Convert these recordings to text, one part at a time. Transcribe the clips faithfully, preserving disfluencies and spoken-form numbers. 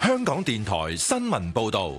香港電台新聞報道。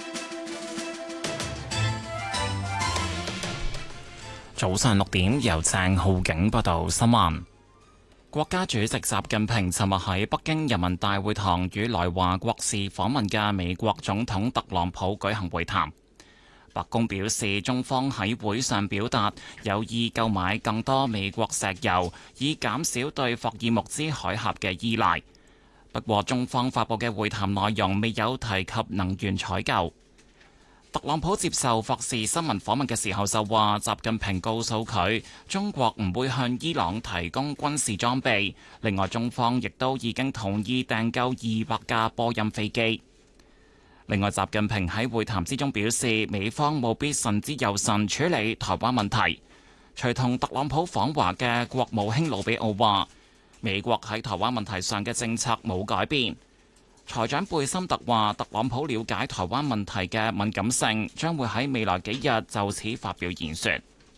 早上六點，由鄭浩景報道新聞。國家主席習近平尋日喺北京人民大會堂與來華國事訪問嘅美國總統特朗普舉行會談。白宮表示，中方喺會上表達有意購買更多美國石油，以減少對霍爾木茲海峽嘅依賴。不過，中方發佈嘅會談內容未有提及能源採購。特朗普接受霍士新聞訪問嘅時候就話，習近平告訴佢，中國唔會向伊朗提供軍事裝備。另外，中方亦都已經同意訂購二百架波音飛機。另外，習近平喺會談之中表示，美方務必慎之又慎處理台灣問題。隨同特朗普訪華嘅國務卿魯比奧話，美國喺台灣問題上嘅政策冇改變。財長貝森特話，特朗普了解台灣問題嘅敏感性，將會喺未來幾日就此發表演說。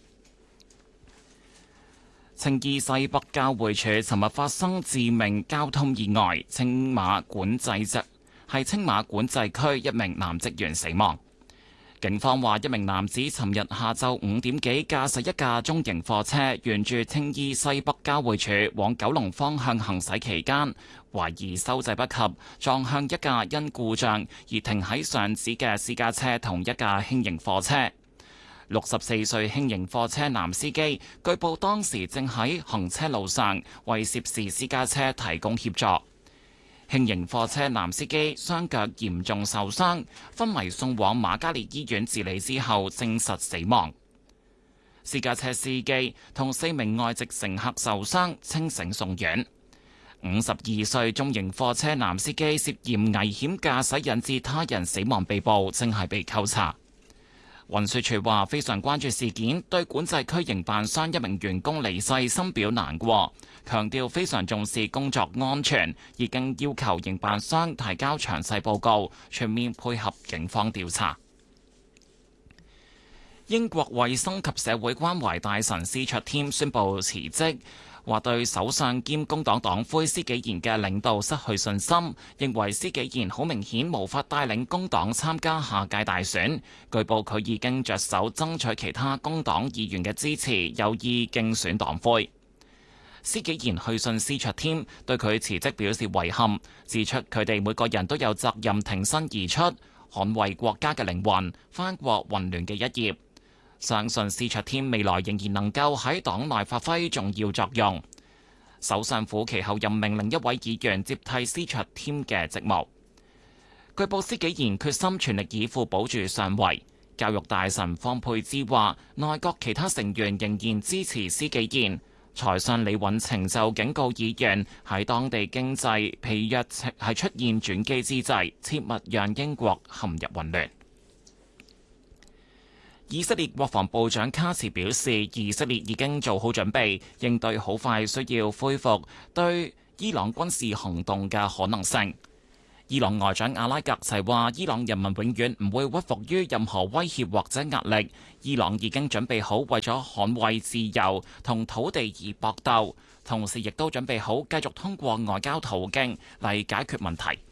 青衣西北交匯處尋日發生致命交通意外，青馬管制站係青馬管制區一名男職員死亡。警方話，一名男子尋日下晝五點幾駕駛一架中型貨車，沿住青衣西北交匯處往九龍方向行駛期間，懷疑收掣不及，撞向一架因故障而停喺上址嘅私家車同一架輕型貨車。六十四歲輕型貨車男司機據報當時正喺行車路上為涉事私家車提供協助。輕型貨車男司機雙腳嚴重受傷，昏迷送往瑪嘉烈醫院治理之後證實死亡。私家車司機同四名外籍乘客受傷，清醒送院。五十二歲中型貨車男司機涉嫌危險駕駛引致他人死亡被捕，正係被扣查。運輸署話非常關注事件，對管制區營辦商一名員工離世深表難過，強調非常重視工作安全，已經要求營辦商提交詳細報告，全面配合警方調查。英國衛生及社會關懷大臣司卓添宣布辭職，話對首相兼工黨黨魁施紀賢嘅領導失去信心，認為施紀賢好明顯無法帶領工黨參加下屆大選。據報佢已經着手爭取其他工黨議員嘅支持，有意競選黨魁。施紀賢去信司卓添，對佢辭職表示遺憾，指出佢哋每個人都有責任挺身而出，捍衛國家嘅靈魂，翻過混亂嘅一頁。相信司卓添未來仍然能夠喺黨內發揮重要作用。首相府其後任命另一位議員接替司卓添嘅職務。據報施紀賢決心全力以赴保住上位。教育大臣方佩芝話，內閣其他成員仍然支持施紀賢。財相李允晴就警告議員喺當地經濟疲弱係出現轉機之際，切勿讓英國陷入混亂。以色列國防部長卡茨表示，以色列已經做好準備，應對好快需要恢復對伊朗軍事行動嘅可能性。伊朗外長阿拉格齊話，伊朗人民永遠唔會屈服於任何威脅或者壓力。伊朗已經準備好為咗捍衛自由同土地而搏鬥，同時亦都準備好繼續通過外交途徑嚟解決問題。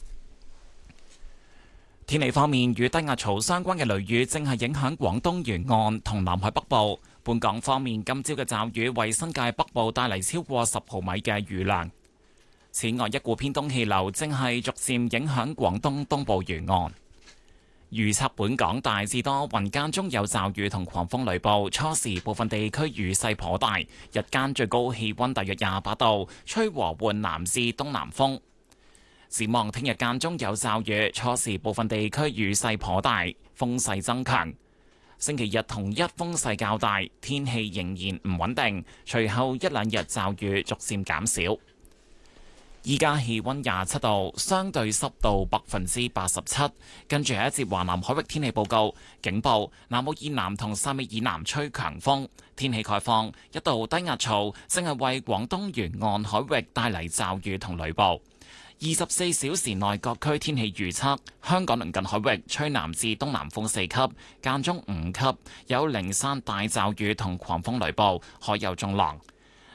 天氣方面，與低壓槽相關嘅雷雨正係影響廣東沿岸同南海北部。本港方面，今朝嘅驟雨為新界北部帶嚟超過十毫米嘅雨量。此外，一股偏東氣流正係逐漸影響廣東東部沿岸。預測本港大致多雲，間中有驟雨同狂風雷暴，初時部分地區雨勢頗大，日間最高氣溫大約廿八度，吹和緩南至東南風。展望聽日間中有驟雨，初時部分地區雨勢頗大，風勢增強。星期日同一風勢較大，天氣仍然唔穩定，隨後一兩日驟雨逐漸減少。依家氣溫廿七度，相對濕度百分之八十七。跟住係一節華南海域天氣報告，警報：南澳以南同汕尾以南吹強風，天氣概況，一道低壓槽正係為廣東沿岸海域帶嚟驟雨同雷暴。二十四小時內各區天氣預測：香港鄰近海域吹南至東南風四級，間中五級，有零散大驟雨同狂風雷暴，海有中浪。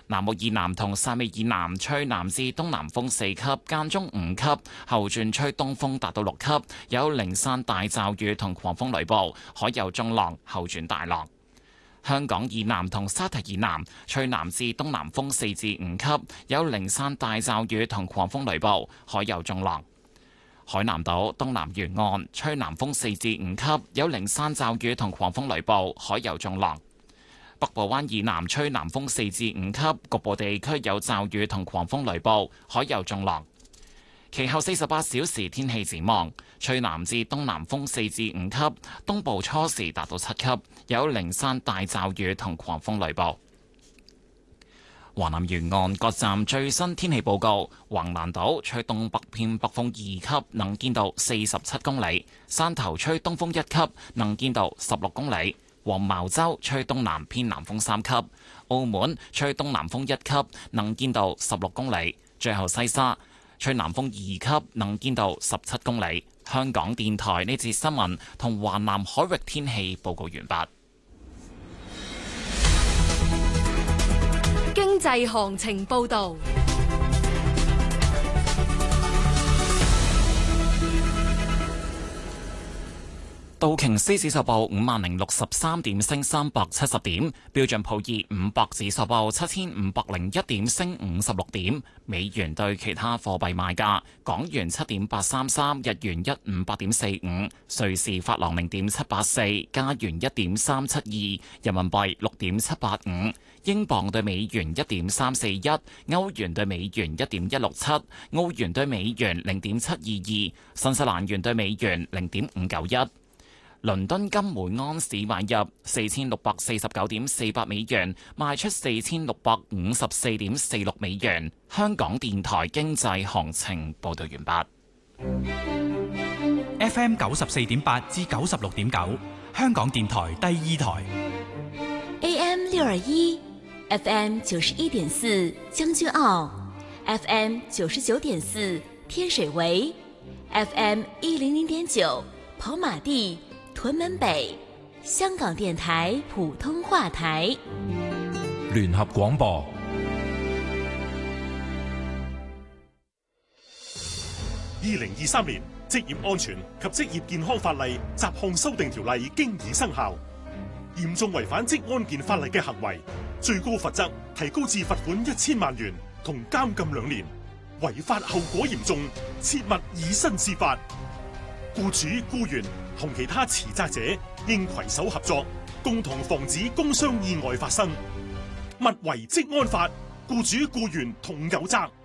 南澳以南同汕尾以南吹南至東南風四級，間中五級，後轉吹東風達到六級，有零散大驟雨同狂風雷暴，海有中浪，後轉大浪。香港以南同沙堤以南吹南至東南風四至五級，有零散大驟雨同狂風雷暴，海有中浪。海南島東南沿岸吹南風四至五級，有零散驟雨同狂風雷暴，海有中浪。北部灣以南吹南風四至五級，局部地區有驟雨同狂風雷暴，海有中浪。其後四十八小時天氣展望，吹南至東南風四至五級，東部初時達到七級，有零散大驟雨同狂風雷暴。華南沿岸各站最新天氣報告：橫瀾島吹東北偏北風二級，能見度四十七公里；汕頭吹東風一級，能見度十六公里；黃茅洲吹東南偏南風三級；澳門吹東南風一級，能見度十六公里；最後西沙吹南風二級，能見度十七公里。香港電台呢節新聞同華南海域天氣報告完畢。 經濟行情報導。 道瓊斯指數報五萬零六十三點，升三百七十點；標準普爾五百指數報七千五百零一點，升五十六點。美元對其他貨幣賣價：港元七點八三三，日元一五八點四五，瑞士法郎零點七八四，加元一點三七二，人民幣六點七八五，英鎊對美元一點三四一，歐元對美元一點一六七，澳元對美元零點七二二，新西蘭元對美元零點五九一。倫敦金每安士買入四千六百四十九點四八美元，賣出四千六百五十四點四六美元。香港電台經濟行情報道完畢。F M 九十四點八至九十六點九，香港電台第二台。 A M 六二一，F M 九十一點四將軍澳 ，F M 九十九點四天水圍 ，F M 一零零點九跑馬地。屯門北，香港電台普通話台， 聯合廣播。 二零二三年職業安全及職業健康法例雜項修訂條例經已生效，嚴重違反職安健法例嘅行為，最高罰則提高至罰款一千萬元同監禁兩年，違法後果嚴重，切勿以身試法。僱主、僱員同其他持責者應攜手合作，共同防止工傷意外發生。勿違職安法，僱主僱員同有責。